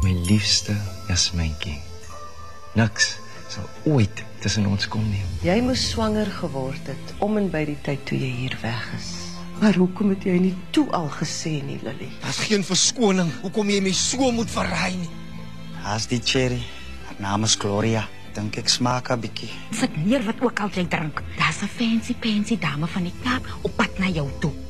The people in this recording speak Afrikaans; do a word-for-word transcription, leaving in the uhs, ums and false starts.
My liefste Jasmijntjie. Niks sal ooit tussen ons kom nie. Jy moes swanger geword het om en by die tyd toe jy hier weg is. Maar hoekom het jy nie toe al gesê nie, Lily? Daar's geen verskoning hoekom jy my so moet verraai nie. Haas die cherry. Haar naam is Gloria. Dink ek smaak 'n bietjie. Sit neer wat ook al jy drink. Daar's 'n fancy fancy dame van die Kaap op pad na jou toe.